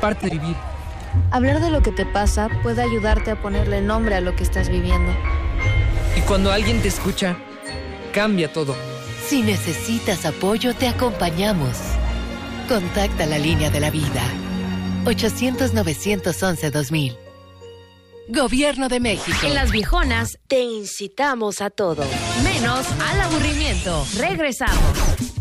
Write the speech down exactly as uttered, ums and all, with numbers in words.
parte de vivir. Hablar de lo que te pasa puede ayudarte a ponerle nombre a lo que estás viviendo. Y cuando alguien te escucha, cambia todo. Si necesitas apoyo, te acompañamos. Contacta la línea de la vida. ochocientos, novecientos once, dos mil. Gobierno de México. En Las Viejonas te incitamos a todo, menos al aburrimiento. Regresamos.